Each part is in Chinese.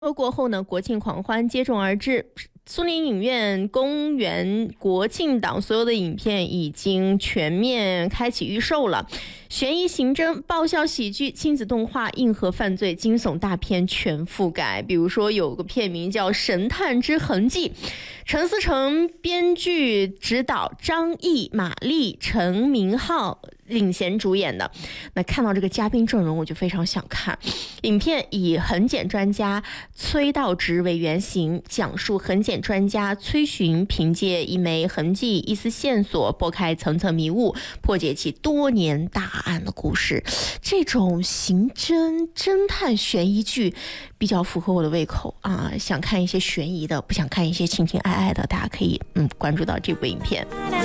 过后呢，国庆狂欢接踵而至。苏宁影院公园国庆档所有的影片已经全面开启预售了，悬疑、刑侦、爆笑喜剧、亲子动画、硬核犯罪、惊悚大片全覆盖。比如说有个片名叫《神探之痕迹》，陈思诚编剧指导，张译、马丽、陈明昊领衔主演的。那看到这个嘉宾阵容我就非常想看。影片以痕检专家崔道直为原型，讲述痕检专家崔寻凭借一枚痕迹、一丝线索拨开层层迷雾，破解其多年大案的故事。这种刑侦侦探悬疑剧比较符合我的胃口啊，想看一些悬疑的，不想看一些情情爱爱的，大家可以关注到这部影片。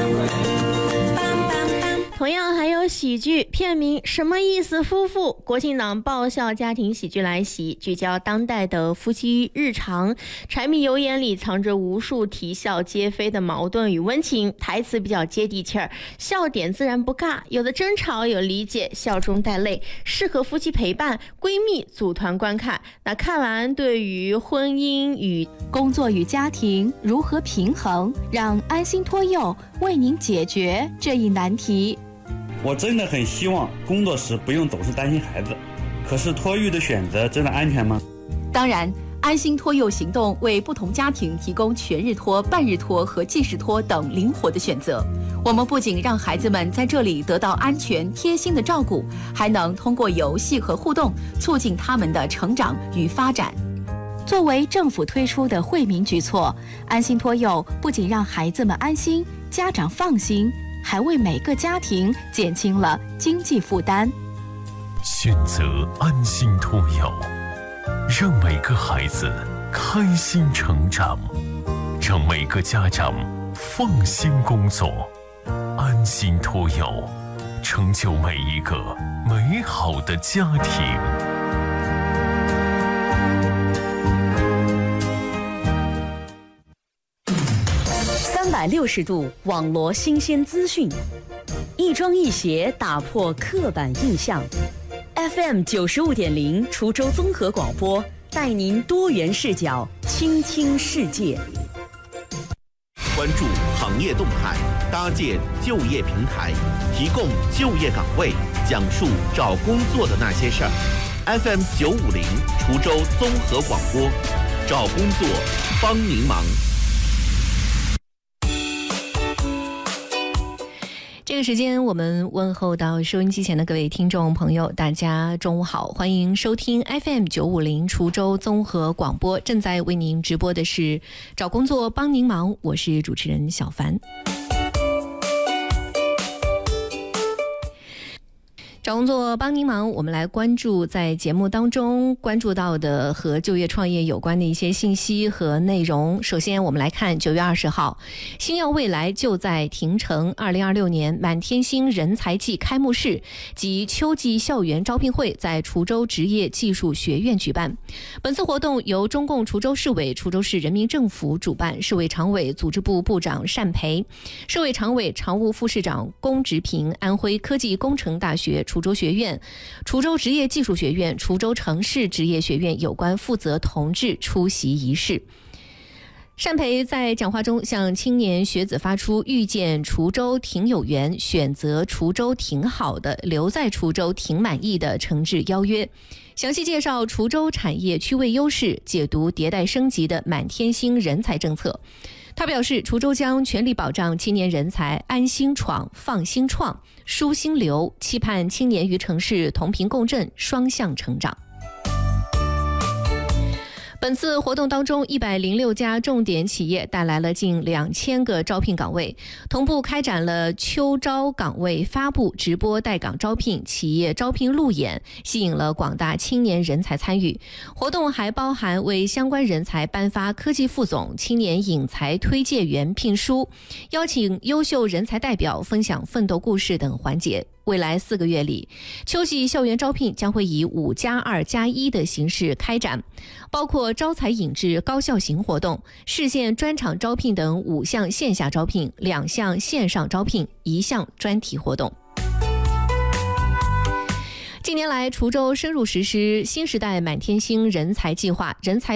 同样还有喜剧，片名什么意思夫妇，国庆档爆笑家庭喜剧来袭，聚焦当代的夫妻日常，柴米油盐里藏着无数啼笑皆非的矛盾与温情，台词比较接地气儿，笑点自然不尬，有的争吵有理解，笑中带泪，适合夫妻陪伴、闺蜜组团观看。那看完对于婚姻与工作与家庭如何平衡，让安心托幼为您解决这一难题。 我真的很希望工作时不用总是担心孩子，可是托育的选择真的安全吗？ 当然，安心托幼行动为不同家庭提供全日托、半日托和即时托等灵活的选择。我们不仅让孩子们在这里得到安全贴心的照顾，还能通过游戏和互动促进他们的成长与发展。作为政府推出的惠民举措，安心托幼不仅让孩子们安心，家长放心，还为每个家庭减轻了经济负担。 选择安心托幼，让每个孩子开心成长，让每个家长放心工作。安心托幼，成就每一个美好的家庭。 360度网罗新鲜资讯，一庄一协打破刻板印象。FM 95.0滁州综合广播带您多元视角倾听世界。 关注行业动态，搭建就业平台，提供就业岗位，讲述找工作的那些事儿。FM 950滁州综合广播，找工作帮您忙。 这个时间我们问候到收音机前的各位听众朋友，大家中午好，欢迎收听 FM 950滁州综合广播，正在为您直播的是找工作帮您忙，我是主持人小凡。找工作帮您忙，我们来关注在节目当中关注到的和就业创业有关的一些信息和内容。首先我们来看9月20号，星耀未来就在亭城2026年满天星人才季开幕式及秋季校园招聘会在滁州职业技术学院举办。本次活动由中共滁州市委、滁州市人民政府主办，市委常委、组织部部长单培，市委常委、常务副市长龚直平，安徽科技工程大学滁州学院、滁州职业技术学院、滁州城市职业学院有关负责同志出席仪式。单培在讲话中向青年学子发出遇见滁州挺有缘，选择滁州挺好的，留在滁州挺满意的诚挚邀约，详细介绍滁州产业区位优势，解读迭代升级的满天星人才政策。他表示，滁州将全力保障青年人才安心闯、放心创、舒心留，期盼青年与城市同频共振，双向成长。本次活动当中，106家重点企业带来了近2000个招聘岗位，同步开展了秋招岗位发布、直播带岗招聘、企业招聘路演，吸引了广大青年人才参与。活动还包含为相关人才颁发科技副总、青年引才推介员聘书，邀请优秀人才代表分享奋斗故事等环节。未来4个月里，秋季校园招聘将会以5+2+1的形式开展，包括招才引智高校型活动、市县专场招聘等5项线下招聘、2项线上招聘、1项专题活动。近年来，滁州深入实施新时代满天星人才计划，人才